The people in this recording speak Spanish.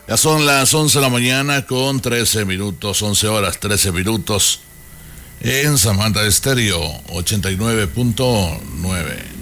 Ya son las 11 de la mañana con 13 minutos, 11 horas 13 minutos en Samantha Estéreo 89.9.